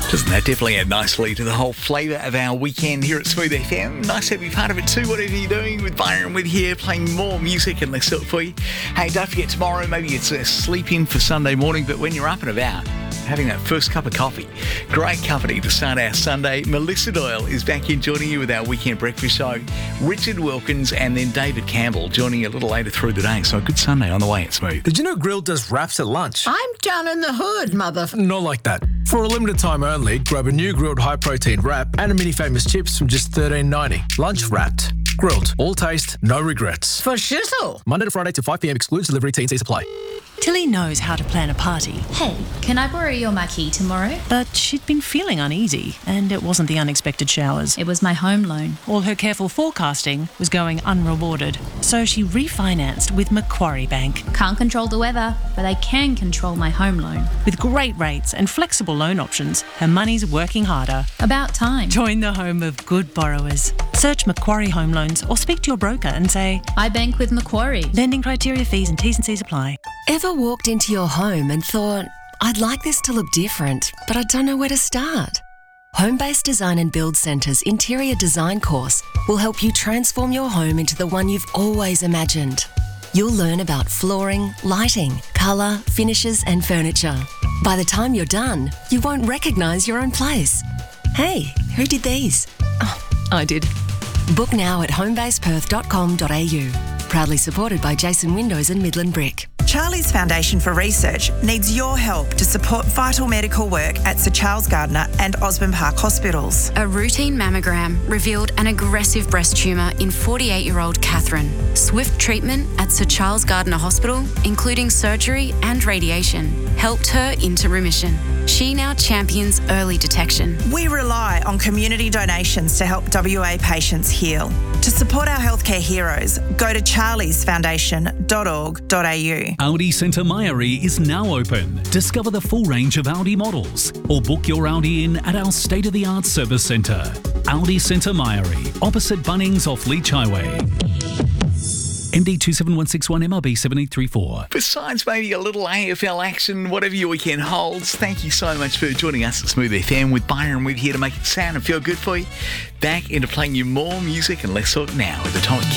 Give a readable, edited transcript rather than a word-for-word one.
Doesn't that definitely add nicely to the whole flavour of our weekend here at Smooth FM? Nice to be part of it too, whatever you're doing with Byron with here, playing more music and less for you. Hey, don't forget tomorrow, maybe it's a sleep in for Sunday morning, but when you're up and about, having that first cup of coffee, great company to start our Sunday. Melissa Doyle is back in joining you with our weekend breakfast show. Richard Wilkins and then David Campbell joining you a little later through the day. So a good Sunday on the way at Smooth. Did you know Grill does wraps at lunch? I'm down in the hood, Not like that. For a limited time only, grab a new grilled high-protein wrap and a mini famous chips from just $13.90. Lunch wrapped. Grilled. All taste, no regrets. For shizzle. Monday to Friday to 5 p.m. excludes delivery, T&C supply. Tilly knows how to plan a party. Hey, can I borrow your marquee tomorrow? But she'd been feeling uneasy, and it wasn't the unexpected showers. It was my home loan. All her careful forecasting was going unrewarded. So she refinanced with Macquarie Bank. Can't control the weather, but I can control my home loan. With great rates and flexible loan options, her money's working harder. About time. Join the home of good borrowers. Search Macquarie Home Loans or speak to your broker and say, I bank with Macquarie. lending criteria, fees and T's and C's apply. Ever walked into your home and thought, I'd like this to look different, but I don't know where to start? Home-Based Design and Build Centre's interior design course will help you transform your home into the one you've always imagined. You'll learn about flooring, lighting, colour, finishes and furniture. By the time you're done, you won't recognise your own place. Hey, who did these? Oh, I did. Book now at homebaseperth.com.au. Proudly supported by Jason Windows and Midland Brick. Charlie's Foundation for Research needs your help to support vital medical work at Sir Charles Gardner and Osborne Park hospitals. A routine mammogram revealed an aggressive breast tumour in 48-year-old Catherine. Swift treatment at Sir Charles Gardner Hospital, including surgery and radiation, helped her into remission. She now champions early detection. We rely on community donations to help WA patients heal. To support our healthcare heroes, go to charliesfoundation.org.au. Audi Centre Mairie is now open. Discover the full range of Audi models or book your Audi in at our state-of-the-art service centre. Audi Centre Mairie, opposite Bunnings off Leach Highway. MD 27161 MRB 7834. Besides maybe a little AFL action, whatever your weekend holds, thank you so much for joining us at Smooth FM with Byron. We're here to make it sound and feel good for you. Back into playing you more music and less talk now at the Atomic